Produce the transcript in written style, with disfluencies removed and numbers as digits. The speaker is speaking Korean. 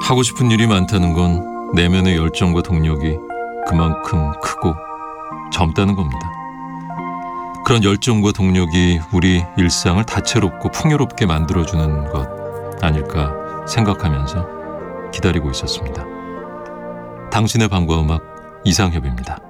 하고 싶은 일이 많다는 건 내면의 열정과 동력이 그만큼 크고 젊다는 겁니다. 그런 열정과 동력이 우리 일상을 다채롭고 풍요롭게 만들어주는 것 아닐까 생각하면서 기다리고 있었습니다. 당신의 밤과 음악 이상협입니다.